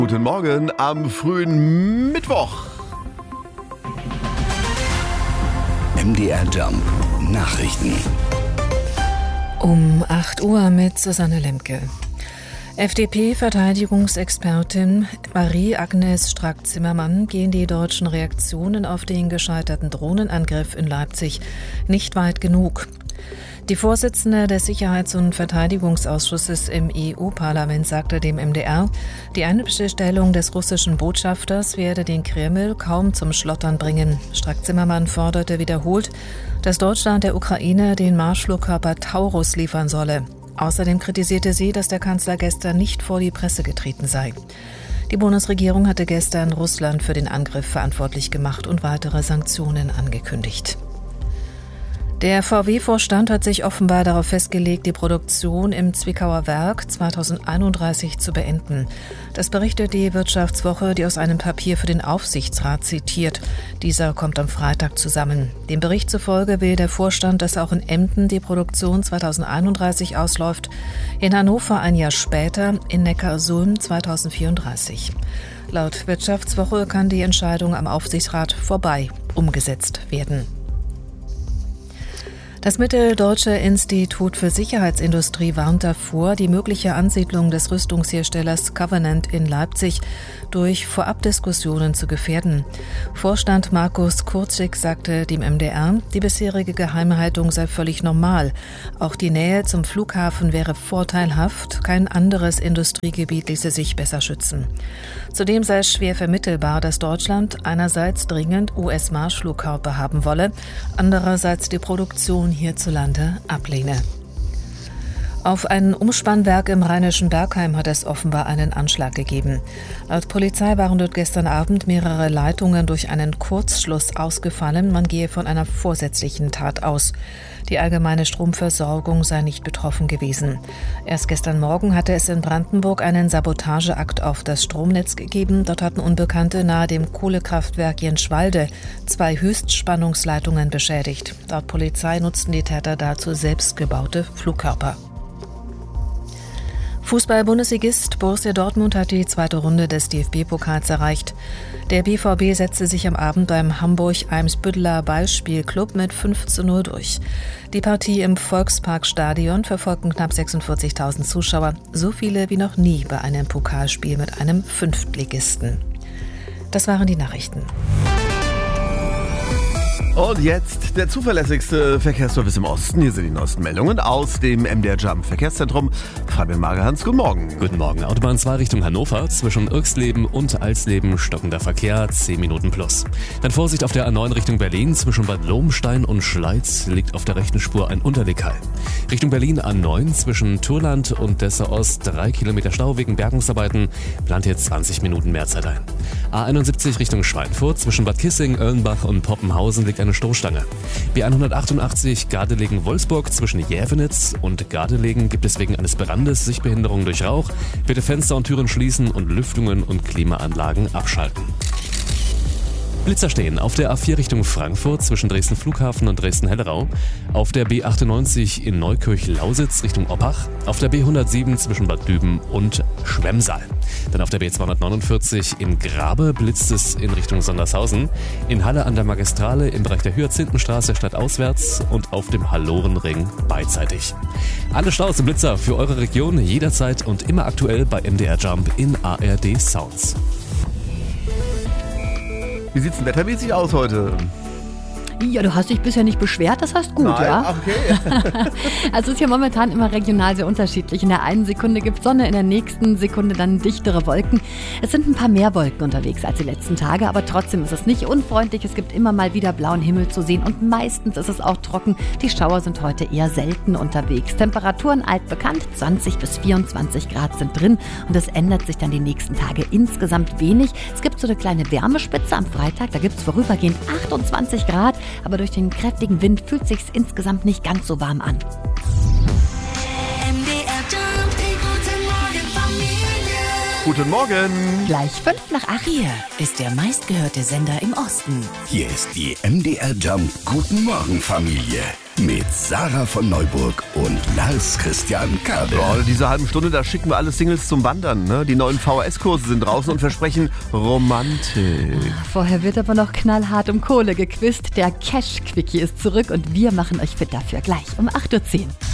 Guten Morgen am frühen Mittwoch. MDR Jump Nachrichten. Um 8 Uhr mit Susanne Lemke. FDP-Verteidigungsexpertin Marie-Agnes Strack-Zimmermann gehen die deutschen Reaktionen auf den gescheiterten Drohnenangriff in Leipzig nicht weit genug. Die Vorsitzende des Sicherheits- und Verteidigungsausschusses im EU-Parlament sagte dem MDR, die Einbestellung des russischen Botschafters werde den Kreml kaum zum Schlottern bringen. Strack-Zimmermann forderte wiederholt, dass Deutschland der Ukraine den Marschflugkörper Taurus liefern solle. Außerdem kritisierte sie, dass der Kanzler gestern nicht vor die Presse getreten sei. Die Bundesregierung hatte gestern Russland für den Angriff verantwortlich gemacht und weitere Sanktionen angekündigt. Der VW-Vorstand hat sich offenbar darauf festgelegt, die Produktion im Zwickauer Werk 2031 zu beenden. Das berichtet die Wirtschaftswoche, die aus einem Papier für den Aufsichtsrat zitiert. Dieser kommt am Freitag zusammen. Dem Bericht zufolge will der Vorstand, dass auch in Emden die Produktion 2031 ausläuft, in Hannover ein Jahr später, in Neckarsulm 2034. Laut Wirtschaftswoche kann die Entscheidung am Aufsichtsrat vorbei umgesetzt werden. Das Mitteldeutsche Institut für Sicherheitsindustrie warnt davor, die mögliche Ansiedlung des Rüstungsherstellers Covenant in Leipzig durch Vorabdiskussionen zu gefährden. Vorstand Markus Kurzig sagte dem MDR, die bisherige Geheimhaltung sei völlig normal. Auch die Nähe zum Flughafen wäre vorteilhaft, kein anderes Industriegebiet ließe sich besser schützen. Zudem sei es schwer vermittelbar, dass Deutschland einerseits dringend US-Marschflugkörper haben wolle, andererseits die Produktion hierzulande ablehne. Auf ein Umspannwerk im rheinischen Bergheim hat es offenbar einen Anschlag gegeben. Laut Polizei waren dort gestern Abend mehrere Leitungen durch einen Kurzschluss ausgefallen. Man gehe von einer vorsätzlichen Tat aus. Die allgemeine Stromversorgung sei nicht betroffen gewesen. Erst gestern Morgen hatte es in Brandenburg einen Sabotageakt auf das Stromnetz gegeben. Dort hatten Unbekannte nahe dem Kohlekraftwerk Jenschwalde 2 Höchstspannungsleitungen beschädigt. Laut Polizei nutzten die Täter dazu selbstgebaute Flugkörper. Fußball-Bundesligist Borussia Dortmund hat die zweite Runde des DFB-Pokals erreicht. Der BVB setzte sich am Abend beim Hamburg-Eimsbütteler Ballspielclub mit 5:0 durch. Die Partie im Volksparkstadion verfolgten knapp 46.000 Zuschauer, so viele wie noch nie bei einem Pokalspiel mit einem Fünftligisten. Das waren die Nachrichten. Und jetzt der zuverlässigste Verkehrsservice im Osten. Hier sind die neuesten Meldungen aus dem MDR Jump Verkehrszentrum. Fabian Magerhans, guten Morgen. Guten Morgen. Autobahn 2 Richtung Hannover. Zwischen Irxleben und Alsleben stockender Verkehr, 10 Minuten plus. Dann Vorsicht auf der A9 Richtung Berlin. Zwischen Bad Lobenstein und Schleiz liegt auf der rechten Spur ein Unterlegkeil. Richtung Berlin A9 zwischen Turland und Dessau Ost 3 Kilometer Stau wegen Bergungsarbeiten. Plant jetzt 20 Minuten Mehrzeit ein. A71 Richtung Schweinfurt. Zwischen Bad Kissing, Oellenbach und Poppenhausen liegt eine Stoßstange. B188 Gardelegen-Wolfsburg zwischen Jävenitz und Gardelegen gibt es wegen eines Brandes Sichtbehinderung durch Rauch. Bitte Fenster und Türen schließen und Lüftungen und Klimaanlagen abschalten. Blitzer stehen auf der A4 Richtung Frankfurt zwischen Dresden Flughafen und Dresden-Hellerau, auf der B98 in Neukirch-Lausitz Richtung Oppach, auf der B107 zwischen Bad Düben und Schwemmsaal. Dann auf der B249 in Grabe blitzt es in Richtung Sondershausen, in Halle an der Magistrale im Bereich der Hyazinthenstraße stadtauswärts und auf dem Hallorenring beidseitig. Alle Staus und Blitzer für eure Region jederzeit und immer aktuell bei MDR Jump in ARD Sounds. Wie sieht's denn wettermäßig aus heute? Ja, du hast dich bisher nicht beschwert, das heißt gut, Nein, ja? Okay. Also es ist hier momentan immer regional sehr unterschiedlich. In der einen Sekunde gibt es Sonne, in der nächsten Sekunde dann dichtere Wolken. Es sind ein paar mehr Wolken unterwegs als die letzten Tage, aber trotzdem ist es nicht unfreundlich. Es gibt immer mal wieder blauen Himmel zu sehen und meistens ist es auch trocken. Die Schauer sind heute eher selten unterwegs. Temperaturen altbekannt, 20 bis 24 Grad sind drin und es ändert sich dann die nächsten Tage insgesamt wenig. Es gibt so eine kleine Wärmespitze am Freitag, da gibt es vorübergehend 28 Grad. Aber durch den kräftigen Wind fühlt es sich insgesamt nicht ganz so warm an. MDR Jump, die gute Morgen Familie. Guten Morgen. Gleich 7:55. Hier ist der meistgehörte Sender im Osten. Hier ist die MDR Jump Guten Morgen Familie mit Sarah von Neuburg und Lars Christian Kade. Ja, diese halben Stunde, da schicken wir alle Singles zum Wandern. Ne? Die neuen VHS-Kurse sind draußen und versprechen Romantik. Vorher wird aber noch knallhart um Kohle gequizt. Der Cash-Quickie ist zurück und wir machen euch fit dafür. Gleich um 8:10 Uhr.